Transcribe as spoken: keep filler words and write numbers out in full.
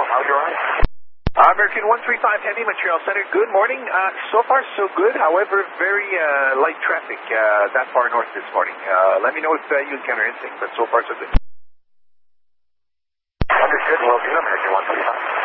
How are you, right? American one three five Heavy, Montreal Center. Good morning. Uh, so far, so good. However, very uh, light traffic uh, that far north this morning. Uh, let me know if uh, you encounter anything, but so far, so good.